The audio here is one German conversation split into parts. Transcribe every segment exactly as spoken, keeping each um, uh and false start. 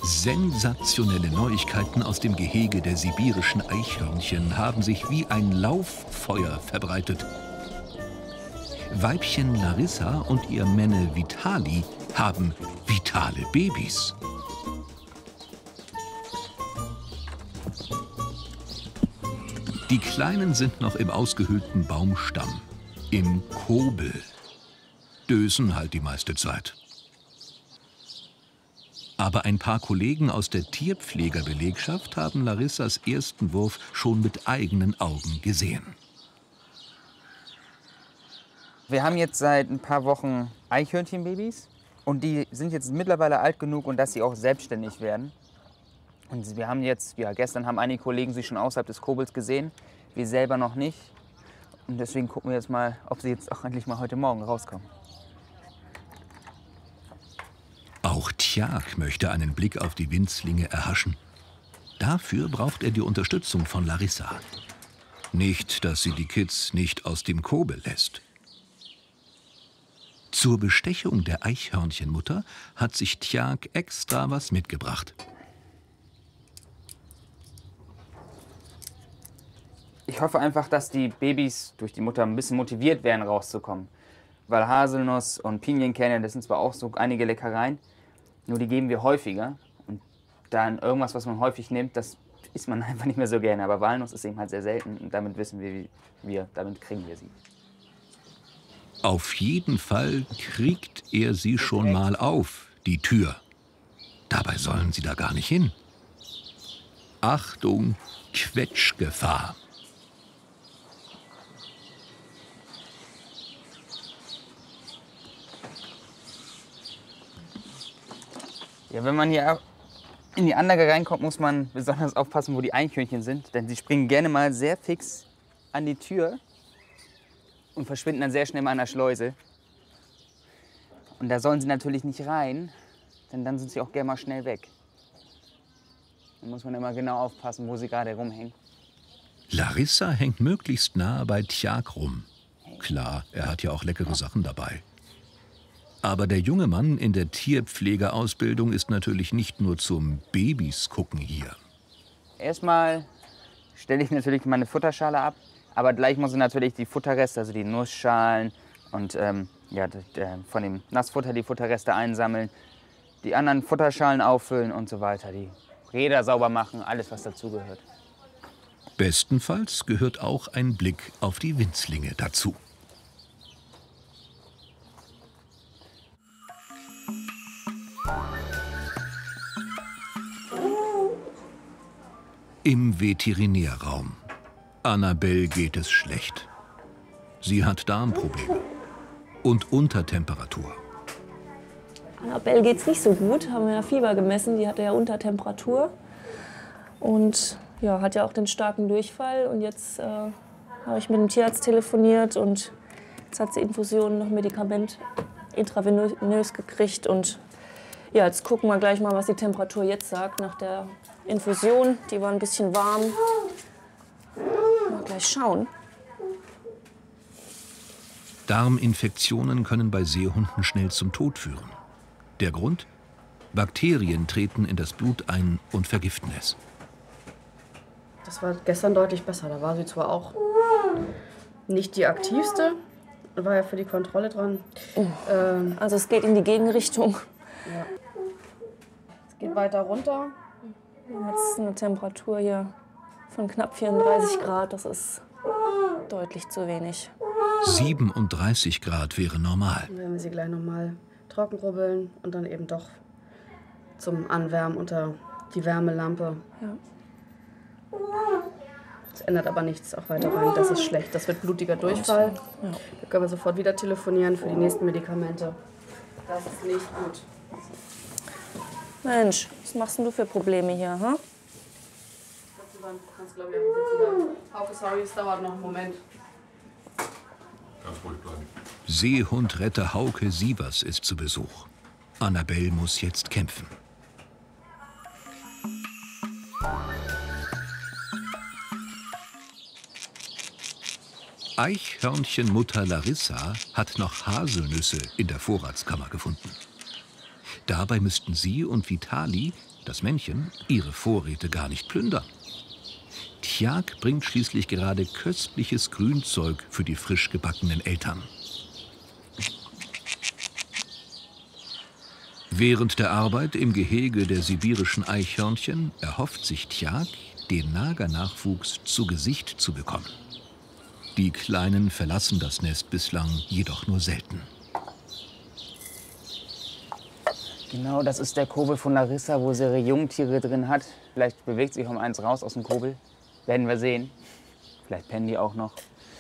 Sensationelle Neuigkeiten aus dem Gehege der sibirischen Eichhörnchen haben sich wie ein Lauffeuer verbreitet. Weibchen Larissa und ihr Männe Vitali haben vitale Babys. Die Kleinen sind noch im ausgehöhlten Baumstamm, im Kobel. Dösen halt die meiste Zeit. Aber ein paar Kollegen aus der Tierpflegerbelegschaft haben Larissas ersten Wurf schon mit eigenen Augen gesehen. Wir haben jetzt seit ein paar Wochen Eichhörnchenbabys und die sind jetzt mittlerweile alt genug, und dass sie auch selbstständig werden. Und wir haben jetzt, ja, gestern haben einige Kollegen sie schon außerhalb des Kobels gesehen, wir selber noch nicht. Und deswegen gucken wir jetzt mal, ob sie jetzt auch endlich mal heute Morgen rauskommen. Auch Tjag möchte einen Blick auf die Winzlinge erhaschen. Dafür braucht er die Unterstützung von Larissa. Nicht, dass sie die Kids nicht aus dem Kobel lässt. Zur Bestechung der Eichhörnchenmutter hat sich Tjag extra was mitgebracht. Ich hoffe einfach, dass die Babys durch die Mutter ein bisschen motiviert werden, rauszukommen. Weil Haselnuss und Pinienkerne, das sind zwar auch so einige Leckereien, nur die geben wir häufiger. Und dann irgendwas, was man häufig nimmt, das isst man einfach nicht mehr so gerne. Aber Walnuss ist eben halt sehr selten und damit wissen wir, wie wir, damit kriegen wir sie. Auf jeden Fall kriegt er sie schon mal auf, die Tür. Dabei sollen sie da gar nicht hin. Achtung, Quetschgefahr. Ja, wenn man hier in die Anlage reinkommt, muss man besonders aufpassen, wo die Eichhörnchen sind. Denn sie springen gerne mal sehr fix an die Tür und verschwinden dann sehr schnell mal an der Schleuse. Und da sollen sie natürlich nicht rein, denn dann sind sie auch gerne mal schnell weg. Da muss man immer genau aufpassen, wo sie gerade rumhängen. Larissa hängt möglichst nah bei Tjag rum. Klar, er hat ja auch leckere Sachen dabei. Aber der junge Mann in der Tierpflegeausbildung ist natürlich nicht nur zum Babys gucken hier. Erstmal stelle ich natürlich meine Futterschale ab, aber gleich muss ich natürlich die Futterreste, also die Nussschalen und ähm, ja, von dem Nassfutter die Futterreste einsammeln, die anderen Futterschalen auffüllen und so weiter, die Räder sauber machen, alles was dazugehört. Bestenfalls gehört auch ein Blick auf die Winzlinge dazu. Im Veterinärraum. Annabelle geht es schlecht. Sie hat Darmprobleme und Untertemperatur. Annabelle geht's nicht so gut, haben wir ja Fieber gemessen, die hatte ja Untertemperatur und ja, hat ja auch den starken Durchfall. Und jetzt äh, habe ich mit dem Tierarzt telefoniert und jetzt hat sie Infusionen, noch Medikament intravenös gekriegt. Und ja, jetzt gucken wir gleich mal, was die Temperatur jetzt sagt nach der Infusion. Die war ein bisschen warm. Mal gleich schauen. Darminfektionen können bei Seehunden schnell zum Tod führen. Der Grund? Bakterien treten in das Blut ein und vergiften es. Das war gestern deutlich besser. Da war sie zwar auch nicht die aktivste, war ja für die Kontrolle dran. Oh. Ähm, also es geht in die Gegenrichtung. Ja. Es geht weiter runter. Jetzt eine Temperatur hier von knapp vierunddreißig Grad. Das ist deutlich zu wenig. siebenunddreißig Grad wäre normal. Dann werden wir sie gleich noch mal trocken rubbeln und dann eben doch zum Anwärmen unter die Wärmelampe. Ja. Das ändert aber nichts auch weiter rein. Das ist schlecht. Das wird blutiger Durchfall. Ja. Da können wir sofort wieder telefonieren für die nächsten Medikamente. Das ist nicht gut. Mensch, was machst denn du für Probleme hier, ha? Du kannst, glaube ich, einfach sitzen bleiben. Hauke, sorry, es dauert noch einen Moment. Ganz ruhig bleiben. Seehundretter Hauke Sievers ist zu Besuch. Annabelle muss jetzt kämpfen. Eichhörnchenmutter Larissa hat noch Haselnüsse in der Vorratskammer gefunden. Dabei müssten sie und Vitali das Männchen, ihre Vorräte gar nicht plündern. Tjag bringt schließlich gerade köstliches Grünzeug für die frisch gebackenen Eltern. Während der Arbeit im Gehege der sibirischen Eichhörnchen erhofft sich Tjag, den Nagernachwuchs zu Gesicht zu bekommen. Die Kleinen verlassen das Nest bislang jedoch nur selten. Genau, das ist der Kobel von Larissa, wo sie ihre Jungtiere drin hat. Vielleicht bewegt sich um eins raus aus dem Kobel. Werden wir sehen. Vielleicht pennen die auch noch.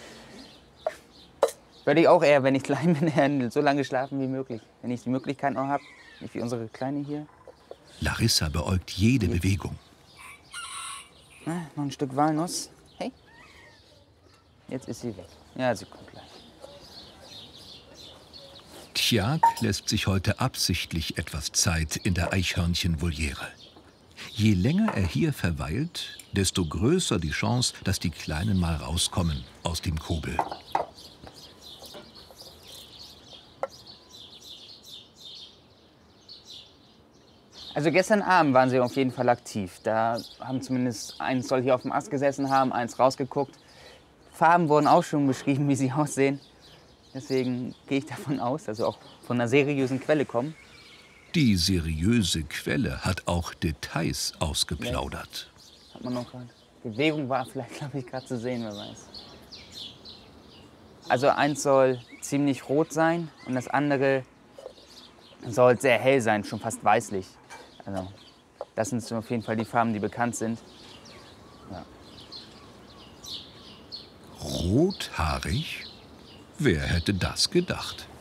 Würde ich auch eher, wenn ich klein bin, eher so lange schlafen wie möglich. Wenn ich die Möglichkeit noch habe. Nicht wie unsere Kleine hier. Larissa beäugt jede Bewegung. Na, noch ein Stück Walnuss. Hey. Jetzt ist sie weg. Ja, sie kommt gleich. Tjag lässt sich heute absichtlich etwas Zeit in der Eichhörnchenvoliere. Je länger er hier verweilt, desto größer die Chance, dass die Kleinen mal rauskommen aus dem Kobel. Also gestern Abend waren sie auf jeden Fall aktiv. Da haben zumindest eins soll hier auf dem Ast gesessen haben, eins rausgeguckt. Farben wurden auch schon beschrieben, wie sie aussehen. Deswegen gehe ich davon aus, dass sie auch von einer seriösen Quelle kommen. Die seriöse Quelle hat auch Details ausgeplaudert. Hat man noch gerade. Bewegung war vielleicht, glaube ich, gerade zu sehen, wer weiß. Also eins soll ziemlich rot sein und das andere soll sehr hell sein, schon fast weißlich. Also das sind auf jeden Fall die Farben, die bekannt sind. Ja. Rothaarig? Wer hätte das gedacht?